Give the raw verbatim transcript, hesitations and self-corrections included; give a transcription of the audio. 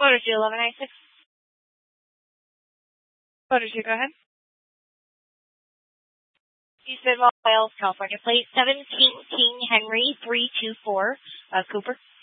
Photo two, eleven ninety-six. Photo two, go ahead. East Midwell, Wales, California. Plate seventeen King Henry three two four, uh, Cooper.